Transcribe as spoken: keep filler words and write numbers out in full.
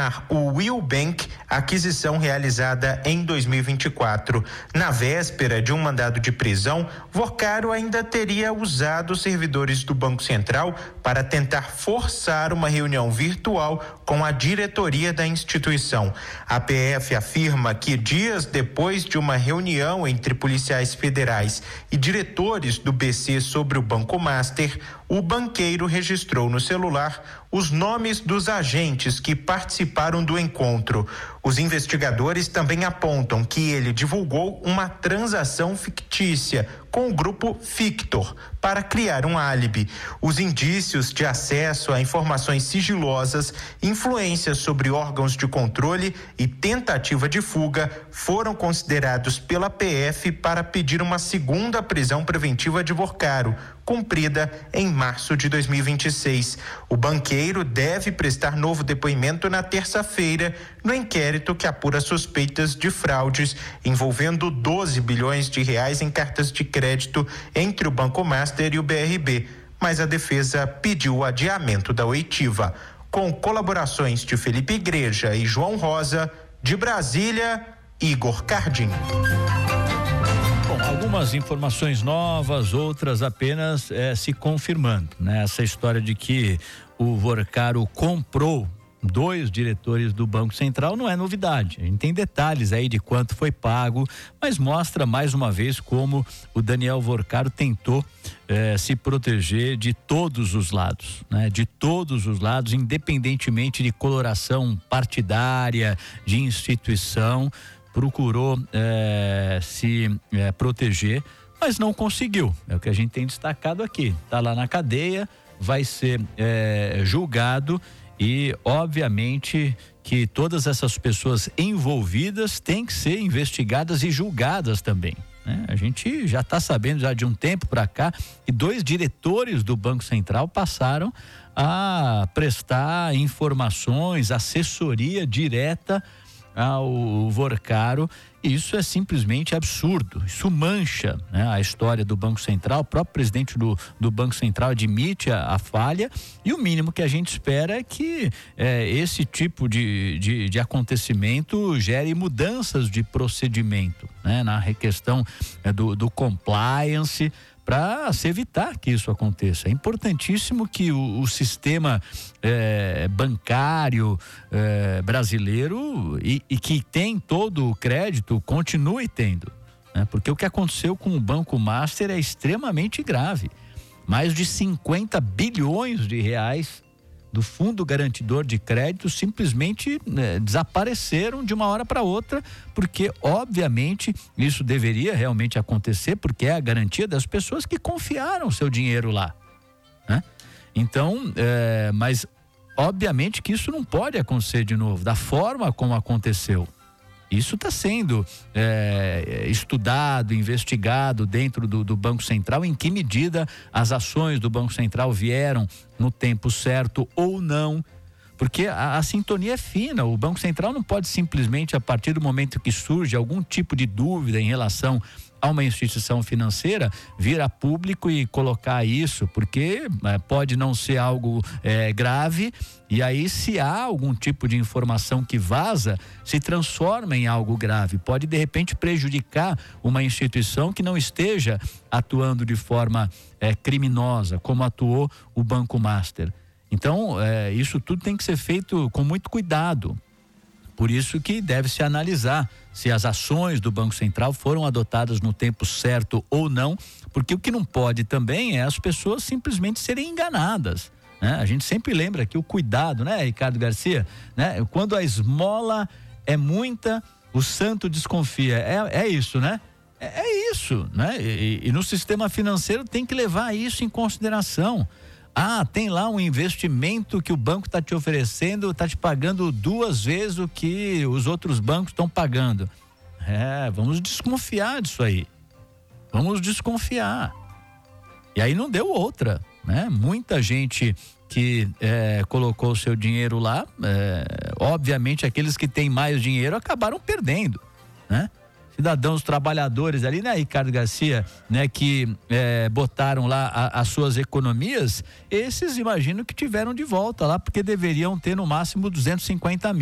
confirmar o Will Bank, aquisição realizada em dois mil e vinte e quatro. Na véspera de um mandado de prisão, Vorcaro ainda teria usado os servidores do Banco Central para tentar forçar uma reunião virtual com a diretoria da instituição. A P F afirma que dias depois de uma reunião entre policiais federais e diretores do B C sobre o Banco Master, o banqueiro registrou no celular os nomes dos agentes que participaram do encontro. Os investigadores também apontam que ele divulgou uma transação fictícia com o grupo Fictor para criar um álibi. Os indícios de acesso a informações sigilosas, influência sobre órgãos de controle e tentativa de fuga foram considerados pela P F para pedir uma segunda prisão preventiva de Vorcaro, cumprida em março de dois mil e vinte e seis. O banqueiro deve prestar novo depoimento na terça-feira no inquérito que apura suspeitas de fraudes envolvendo doze bilhões de reais em cartas de crédito entre o Banco Master e o B R B, mas a defesa pediu o adiamento da oitiva. Com colaborações de Felipe Igreja e João Rosa, de Brasília, Igor Cardim. Bom, algumas informações novas, outras apenas é, se confirmando, né? Essa história de que o Vorcaro comprou dois diretores do Banco Central não é novidade. A gente tem detalhes aí de quanto foi pago, mas mostra mais uma vez como o Daniel Vorcaro tentou eh, se proteger de todos os lados, né? De todos os lados, independentemente de coloração partidária, de instituição, procurou eh, se eh, proteger, mas não conseguiu. É o que a gente tem destacado aqui. Está lá na cadeia, vai ser eh, julgado. E, obviamente, que todas essas pessoas envolvidas têm que ser investigadas e julgadas também, né? A gente já está sabendo já de um tempo para cá que dois diretores do Banco Central passaram a prestar informações, assessoria direta ao Vorcaro. Isso é simplesmente absurdo, isso mancha, né, a história do Banco Central. O próprio presidente do, do Banco Central admite a, a falha, e o mínimo que a gente espera é que é, esse tipo de, de, de acontecimento gere mudanças de procedimento, né, na questão é, do, do compliance, para se evitar que isso aconteça. É importantíssimo que o, o sistema é, bancário é, brasileiro e, e que tem todo o crédito continue tendo, né? Porque o que aconteceu com o Banco Master é extremamente grave. Mais de cinquenta bilhões de reais do Fundo Garantidor de Crédito simplesmente né, desapareceram de uma hora para outra, porque obviamente isso deveria realmente acontecer, porque é a garantia das pessoas que confiaram seu dinheiro lá, né? Então, é, mas obviamente que isso não pode acontecer de novo, da forma como aconteceu. Isso está sendo é, estudado, investigado dentro do, do Banco Central, em que medida as ações do Banco Central vieram no tempo certo ou não, porque a, a sintonia é fina. O Banco Central não pode simplesmente, a partir do momento que surge algum tipo de dúvida em relação a uma instituição financeira, vir a público e colocar isso, porque é, pode não ser algo é, grave, e aí se há algum tipo de informação que vaza, se transforma em algo grave, pode de repente prejudicar uma instituição que não esteja atuando de forma é, criminosa, como atuou o Banco Master. Então, é, isso tudo tem que ser feito com muito cuidado. Por isso que deve-se analisar se as ações do Banco Central foram adotadas no tempo certo ou não, porque o que não pode também é as pessoas simplesmente serem enganadas, né? A gente sempre lembra que o cuidado, né, Ricardo Garcia, né? Quando a esmola é muita, o santo desconfia. É, é isso, né? É, é isso, né? E, e no sistema financeiro tem que levar isso em consideração. Ah, tem lá um investimento que o banco está te oferecendo, está te pagando duas vezes o que os outros bancos estão pagando. É, vamos desconfiar disso aí. Vamos desconfiar. E aí não deu outra, né? Muita gente que é, colocou o seu dinheiro lá, é, obviamente aqueles que têm mais dinheiro acabaram perdendo, né? Cidadãos trabalhadores ali, né, Ricardo Garcia, né, que é, botaram lá a, as suas economias, esses imagino que tiveram de volta lá, porque deveriam ter no máximo duzentos e cinquenta mil.